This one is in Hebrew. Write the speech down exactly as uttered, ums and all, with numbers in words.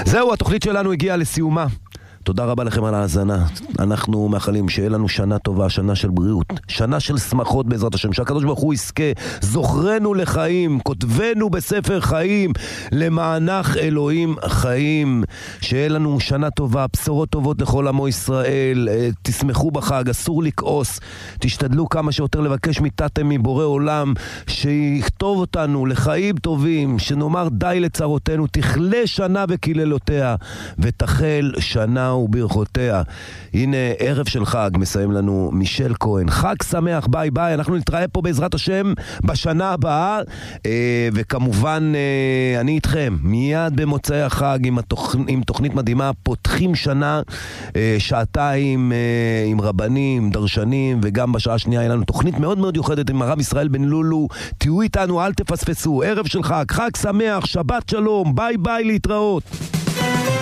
זהו, התוכנית שלנו הגיעה לסיומה. תודה רבה לכם על ההאזנה. אנחנו מאחלים שיהיה לנו שנה טובה, שנה של בריאות, שנה של שמחות בעזרת השם, שהקדוש ברוך הוא יזכה, זוכרנו לחיים, כותבנו בספר חיים, למענך אלוהים חיים. שיהיה לנו שנה טובה, בשורות טובות לכל עמו ישראל. תשמחו בחג, אסור לכעוס, תשתדלו כמה שיותר לבקש מתתם מבורא עולם שיכתוב אותנו לחיים טובים, שנאמר די לצרותינו, תכלה שנה וקללותיה ותחל שנה וברכותיה. הנה ערב של חג מסיים לנו מישל כהן. חג שמח, ביי ביי. אנחנו נתראה פה בעזרת השם בשנה הבאה, אה, וכמובן אה, אני איתכם מיד במוצאי החג עם, התוכ... עם תוכנית מדהימה. פותחים שנה, אה, שעתיים אה, עם רבנים, דרשנים, וגם בשעה השנייה היה לנו תוכנית מאוד מאוד יוחדת עם הרב ישראל בן לולו. תהיו איתנו, אל תפספסו. ערב של חג, חג שמח, שבת שלום, ביי ביי, להתראות.